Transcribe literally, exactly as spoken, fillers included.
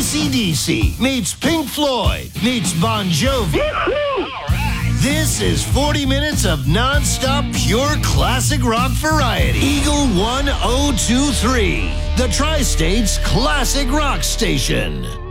C D C meets Pink Floyd meets Bon Jovi. This is forty minutes of non-stop pure classic rock variety. Eagle one oh two three, the Tri-State's classic rock station.